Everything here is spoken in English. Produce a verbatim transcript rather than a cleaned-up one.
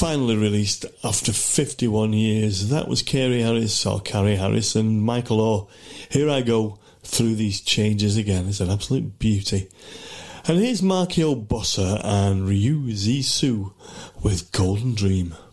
finally released after fifty-one years. That was Carey Harris, or Carey Harris, and Michael Orr. Here I Go Through These Changes Again. It's an absolute beauty. And here's Makio Bossa and Ryu Zissou with Golden Dream.